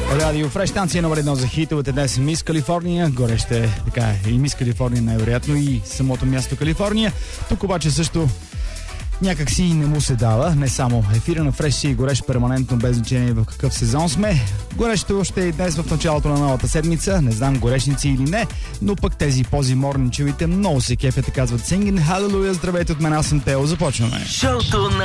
Радио Фреш, станция номер 1 за хитовете днес Мис Калифорния. Горе ще така и Мис Калифорния най-вероятно и самото място Калифорния. Тук обаче също някак си не му се дава. Не само ефира на Фреш си горещ перманентно, без значение в какъв сезон сме. Горещо ще и днес в началото на новата седмица. Не знам горешници или не, но пък тези позиморничевите много се кефят, казват Singing Hallelujah. Здравейте от мен, аз съм Тео. Започваме. Шоуто на